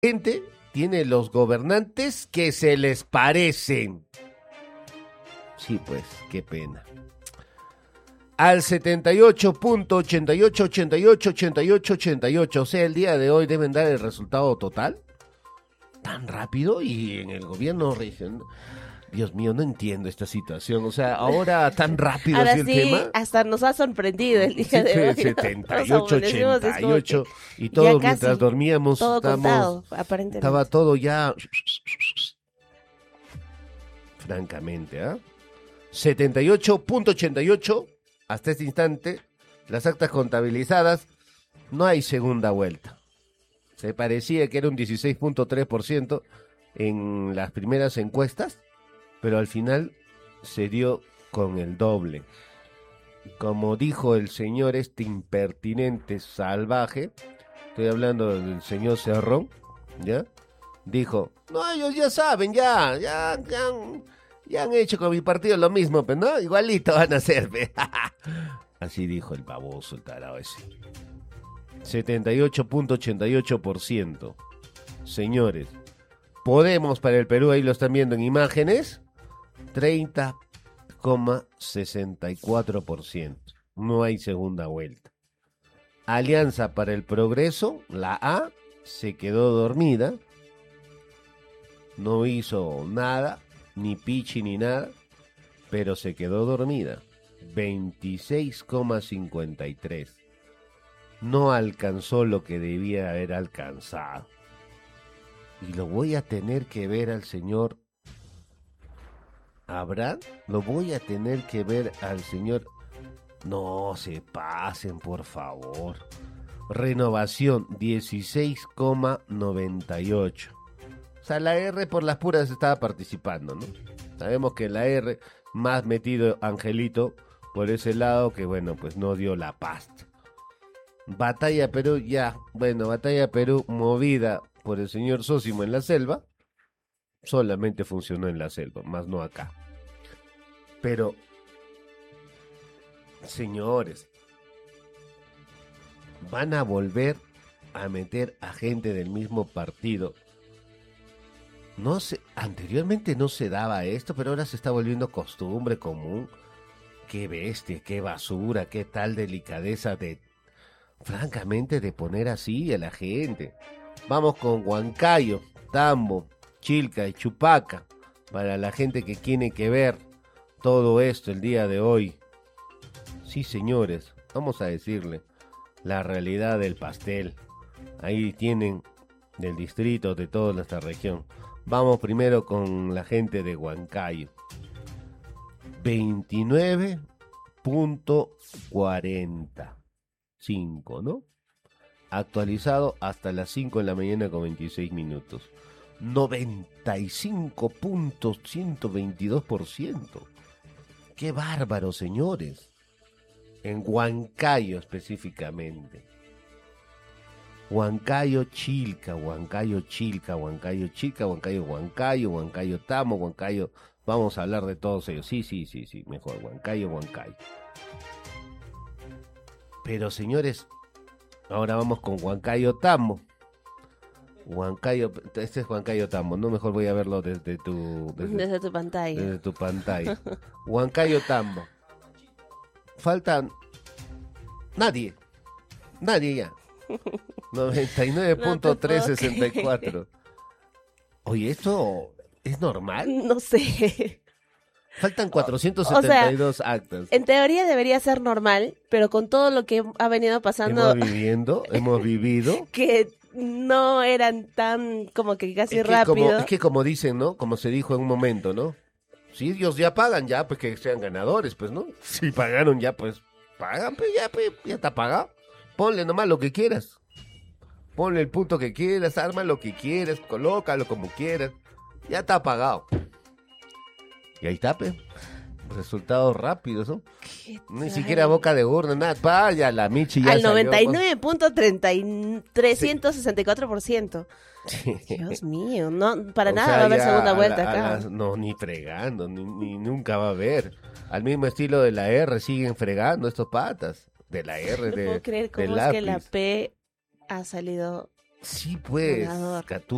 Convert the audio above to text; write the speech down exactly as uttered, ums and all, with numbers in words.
gente tiene los gobernantes que se les parecen. Sí, pues, qué pena. Al setenta y ocho punto ochenta y ocho, ochenta y ocho, ochenta y ocho, ochenta y ocho. O sea, el día de hoy deben dar el resultado total. Tan rápido y en el gobierno regional. Dios mío, no entiendo esta situación. O sea, ahora tan rápido ahora así sí, el tema. hasta nos ha sorprendido el día Sí, de hoy. setenta y ocho, ochenta y ocho. Y ya todo casi, mientras dormíamos. todo estamos, contado, aparentemente. Estaba todo ya. Francamente, ¿ah? ¿eh? setenta y ocho punto ochenta y ocho. Hasta este instante, las actas contabilizadas, no hay segunda vuelta. Se parecía que era un dieciséis punto tres por ciento en las primeras encuestas, pero al final se dio con el doble. Como dijo el señor este impertinente salvaje, estoy hablando del señor Cerrón, ¿ya? Dijo, no, ellos ya saben, ya, ya, ya, ya han hecho con mi partido lo mismo, pero no, igualito van a hacer. Así dijo el baboso, el tarado ese. setenta y ocho punto ochenta y ocho por ciento. Señores, Podemos para el Perú, ahí lo están viendo en imágenes, treinta coma sesenta y cuatro por ciento. No hay segunda vuelta. Alianza para el Progreso, la A, se quedó dormida. No hizo nada, ni pichi ni nada, pero se quedó dormida. veintiséis coma cincuenta y tres. No alcanzó lo que debía haber alcanzado. Y lo voy a tener que ver al señor Abraham, lo voy a tener que ver al señor... No se pasen, por favor. Renovación, dieciséis coma noventa y ocho. O sea, la R por las puras estaba participando, ¿no? Sabemos que la R, más metido Angelito por ese lado, que bueno, pues no dio la pasta. Batalla Perú, ya, bueno, Batalla Perú movida por el señor Sósimo en la selva, solamente funcionó en la selva, más no acá. Pero, señores, van a volver a meter a gente del mismo partido. No sé, anteriormente no se daba esto, pero ahora se está volviendo costumbre común. Qué bestia, qué basura, qué tal delicadeza de, francamente, de poner así a la gente. Vamos con Huancayo, Tambo, Chilca y Chupaca, para la gente que tiene que ver todo esto el día de hoy. Sí, señores, vamos a decirle la realidad del pastel. Ahí tienen del distrito, de toda nuestra región. Vamos primero con la gente de Huancayo. veintinueve punto cuarenta y cinco, ¿no? Actualizado hasta las cinco de la mañana con veintiséis minutos. noventa y cinco punto ciento veintidós por ciento. ¡Qué bárbaro, señores! En Huancayo específicamente. Huancayo, Chilca, Huancayo, Chilca, Huancayo, Chilca, Huancayo, Huancayo, Huancayo, Tamo, Huancayo. Vamos a hablar de todos ellos. Sí, sí, sí, sí, mejor. Huancayo, Huancayo. Pero, señores, ahora vamos con Huancayo, Tamo. Huancayo, este es Huancayo Tambo, no, mejor voy a verlo desde tu desde, desde tu pantalla. Desde tu pantalla. Huancayo Tambo. Faltan nadie. Nadie ya. noventa y nueve punto trescientos sesenta y cuatro. Oye, ¿esto es normal? No sé. Faltan cuatrocientos setenta y dos o sea, actas. En teoría debería ser normal, pero con todo lo que ha venido pasando... Hemos viviendo, hemos vivido. Que no eran tan como que casi es que rápido. Como, es que como dicen, ¿no? Como se dijo en un momento, ¿no? Si ellos ya pagan, ya, pues que sean ganadores, pues, ¿no? Si pagaron ya, pues, pagan, pues ya, pues, ya está pagado. Ponle nomás lo que quieras. Ponle el punto que quieras, arma lo que quieras, colócalo como quieras. Ya está pagado. Y ahí está, pues. Resultados rápidos, ¿no? Ni siquiera boca de urna, nada. Vaya, la Michi ya al salió, noventa y nueve punto trescientos sesenta y cuatro por ciento. Sí. Dios mío, no, para o nada sea, va a haber segunda vuelta a, acá. A las, no, ni fregando, ni, ni nunca va a haber. Al mismo estilo de la R, siguen fregando estos patas. De la R, no de puedo creer cómo es lápiz. Que la P ha salido... Sí, pues, Catú.